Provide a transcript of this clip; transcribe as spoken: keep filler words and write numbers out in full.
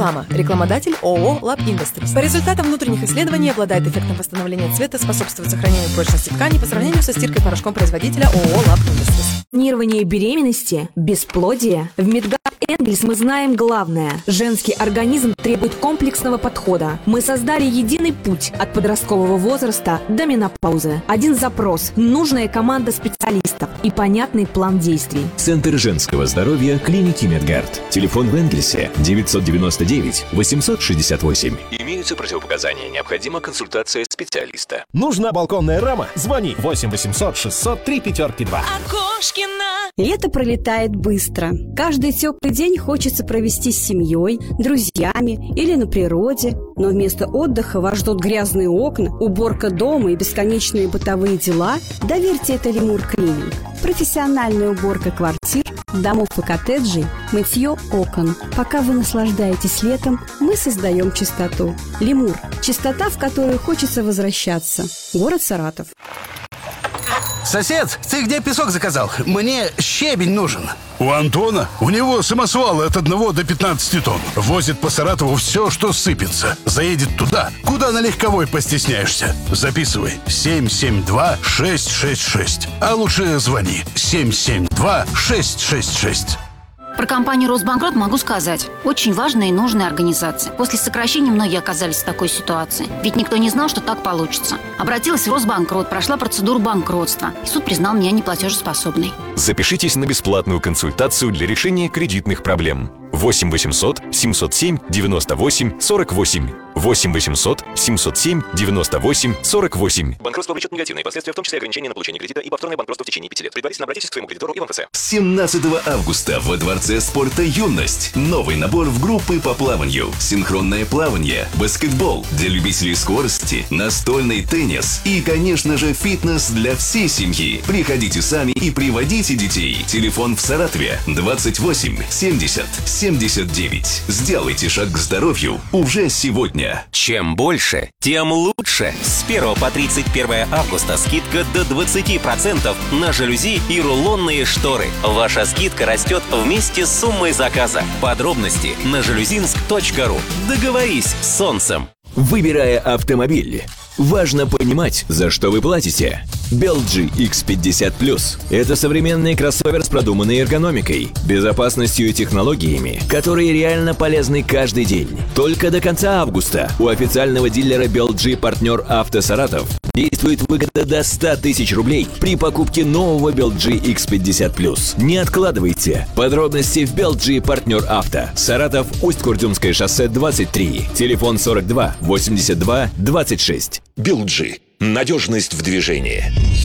Реклама. Рекламодатель ООО Lab Industries. По результатам внутренних исследований обладает эффектом восстановления цвета, способствует сохранению прочности ткани по сравнению со стиркой порошком производителя ООО Lab Industries. Планирование беременности, бесплодие. В Медгард Энгельс мы знаем главное. Женский организм требует комплексного подхода. Мы создали единый путь от подросткового возраста до менопаузы. Один запрос, нужная команда специалистов и понятный план действий. Центр женского здоровья клиники Медгард. Телефон в Энгельсе девятьсот девяносто девять восемьсот шестьдесят восемь. Имеются противопоказания. Необходима консультация специалиста. Нужна балконная рама? Звони восемь восемьсот шестьсот три пятерки два. Окошкина. Лето пролетает быстро. Каждый теплый день хочется провести с семьей, друзьями или на природе. Но вместо отдыха вас ждут грязные окна, уборка дома и бесконечные бытовые дела. Доверьте это Лемур Клининг. Профессиональная уборка квартир, домов и коттеджей, мытье окон. Пока вы наслаждаетесь летом, мы создаем чистоту. Лемур – чистота, в которую хочется возвращаться. Город Саратов. Сосед, ты где песок заказал? Мне щебень нужен. У Антона? У него самосвал от одного до пятнадцати тонн. Возит по Саратову все, что сыпется. Заедет туда, куда на легковой постесняешься. Записывай. семь семь два шесть шесть шесть. А лучше звони. семь семь два шесть шесть шесть. Про компанию «Росбанкрот» могу сказать. Очень важная и нужная организация. После сокращения многие оказались в такой ситуации. Ведь никто не знал, что так получится. Обратилась в Росбанкрот, прошла процедуру банкротства. И суд признал меня неплатежеспособной. Запишитесь на бесплатную консультацию для решения кредитных проблем. восемь восемьсот семьсот семь девяносто восемь сорок восемь. восемь восемьсот семьсот семь девяносто восемь сорок восемь. Банкротство влечет негативные последствия, в том числе ограничение на получение кредита и повторное банкротство в течение пяти лет. Предварительно обратитесь к своему кредитору и в МФЦ. семнадцатого августа во Дворце спорта «Юность». Новый набор в группы по плаванию. Синхронное плавание, баскетбол для любителей скорости, настольный теннис и, конечно же, фитнес для всей семьи. Приходите сами и приводите детей. Телефон в Саратове двадцать восемь семьдесят семьдесят девять. Сделайте шаг к здоровью уже сегодня. Чем больше, тем лучше. С первого по тридцать первое августа скидка до двадцати процентов на жалюзи и рулонные шторы. Ваша скидка растет вместе с суммой заказа. Подробности на жалюзинск точка ру. Договорись с солнцем. Выбирая автомобиль, важно понимать, за что вы платите. би эл джи икс пятьдесят плюс – это современный кроссовер с продуманной эргономикой, безопасностью и технологиями, которые реально полезны каждый день. Только до конца августа у официального дилера би эл джи «Партнер Авто Саратов» действует выгода до ста тысяч рублей при покупке нового би эл джи икс пятьдесят плюс. Не откладывайте. Подробности в би эл джи «Партнер Авто». Саратов, Усть-Курдюмское шоссе двадцать три. Телефон сорок два восемьдесят два двадцать шесть. би эл джи. Надежность в движении.